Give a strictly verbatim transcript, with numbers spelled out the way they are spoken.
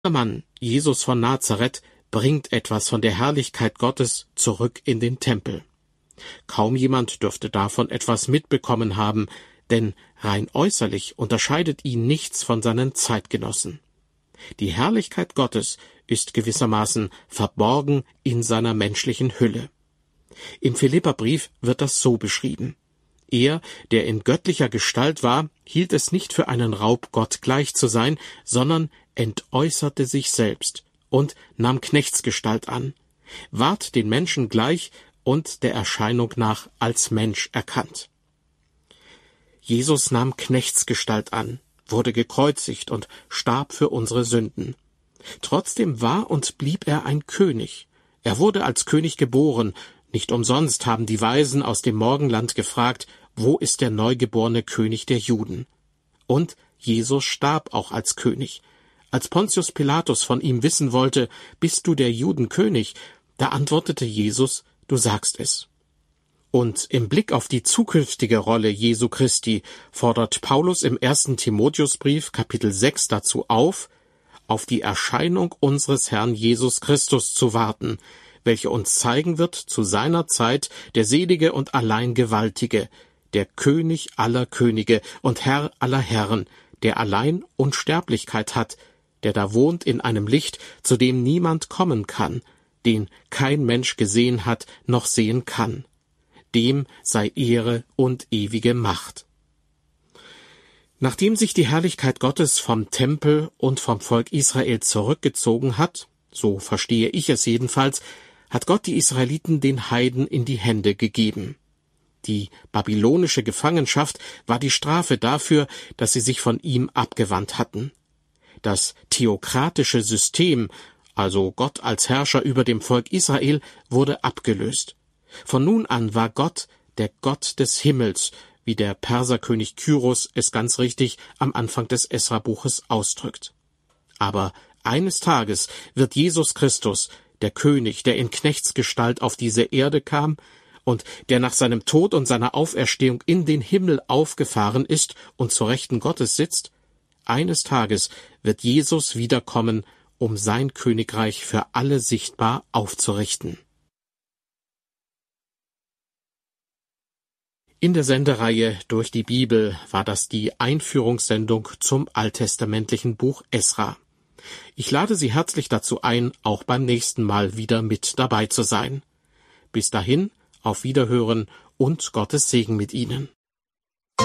Der Mann, Jesus von Nazareth, bringt etwas von der Herrlichkeit Gottes zurück in den Tempel. Kaum jemand dürfte davon etwas mitbekommen haben, denn rein äußerlich unterscheidet ihn nichts von seinen Zeitgenossen. Die Herrlichkeit Gottes ist gewissermaßen verborgen in seiner menschlichen Hülle. Im Philipperbrief wird das so beschrieben: Er, der in göttlicher Gestalt war, hielt es nicht für einen Raub, Gott gleich zu sein, sondern entäußerte sich selbst und nahm Knechtsgestalt an, ward den Menschen gleich und der Erscheinung nach als Mensch erkannt. Jesus nahm Knechtsgestalt an, wurde gekreuzigt und starb für unsere Sünden. Trotzdem war und blieb er ein König. Er wurde als König geboren. Nicht umsonst haben die Weisen aus dem Morgenland gefragt, wo ist der neugeborene König der Juden? Und Jesus starb auch als König. Als Pontius Pilatus von ihm wissen wollte, bist du der Judenkönig, da antwortete Jesus, du sagst es. Und im Blick auf die zukünftige Rolle Jesu Christi fordert Paulus im ersten Timotheusbrief Kapitel sechs dazu auf, auf die Erscheinung unseres Herrn Jesus Christus zu warten, welche uns zeigen wird zu seiner Zeit der selige und allein Gewaltige, der König aller Könige und Herr aller Herren, der allein Unsterblichkeit hat, der da wohnt in einem Licht, zu dem niemand kommen kann, den kein Mensch gesehen hat noch sehen kann. Dem sei Ehre und ewige Macht. Nachdem sich die Herrlichkeit Gottes vom Tempel und vom Volk Israel zurückgezogen hat, so verstehe ich es jedenfalls, hat Gott die Israeliten den Heiden in die Hände gegeben. Die babylonische Gefangenschaft war die Strafe dafür, dass sie sich von ihm abgewandt hatten. Das theokratische System, also Gott als Herrscher über dem Volk Israel, wurde abgelöst. Von nun an war Gott der Gott des Himmels, wie der Perserkönig Kyros es ganz richtig am Anfang des Esra-Buches ausdrückt. Aber eines Tages wird Jesus Christus, der König, der in Knechtsgestalt auf diese Erde kam und der nach seinem Tod und seiner Auferstehung in den Himmel aufgefahren ist und zur Rechten Gottes sitzt, eines Tages wird Jesus wiederkommen, um sein Königreich für alle sichtbar aufzurichten. In der Sendereihe Durch die Bibel war das die Einführungssendung zum alttestamentlichen Buch Esra. Ich lade Sie herzlich dazu ein, auch beim nächsten Mal wieder mit dabei zu sein. Bis dahin, auf Wiederhören und Gottes Segen mit Ihnen.